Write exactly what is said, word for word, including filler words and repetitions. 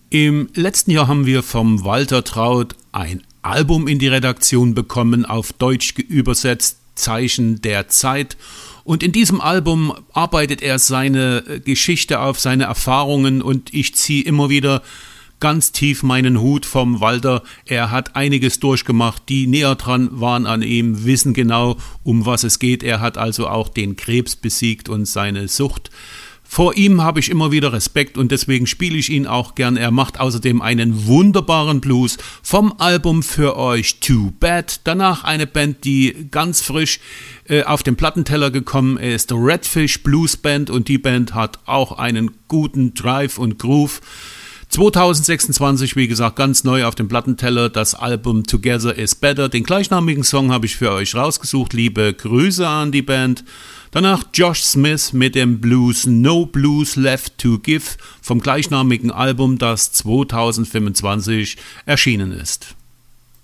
Im letzten Jahr haben wir vom Walter Traut ein Album in die Redaktion bekommen, auf Deutsch übersetzt Zeichen der Zeit. Und in diesem Album arbeitet er seine Geschichte auf, seine Erfahrungen, und ich ziehe immer wieder ganz tief meinen Hut vom Walter. Er hat einiges durchgemacht, die näher dran waren an ihm, wissen genau, um was es geht. Er hat also auch den Krebs besiegt und seine Sucht. Vor ihm habe ich immer wieder Respekt und deswegen spiele ich ihn auch gern. Er macht außerdem einen wunderbaren Blues vom Album für euch Too Bad. Danach eine Band, die ganz frisch äh, auf den Plattenteller gekommen ist, Redfish Blues Band, und die Band hat auch einen guten Drive und Groove. zwanzig sechsundzwanzig, wie gesagt, ganz neu auf dem Plattenteller, das Album Together is Better. Den gleichnamigen Song habe ich für euch rausgesucht. Liebe Grüße an die Band. Danach Josh Smith mit dem Blues No Blues Left to Give vom gleichnamigen Album, das zwanzig fünfundzwanzig erschienen ist.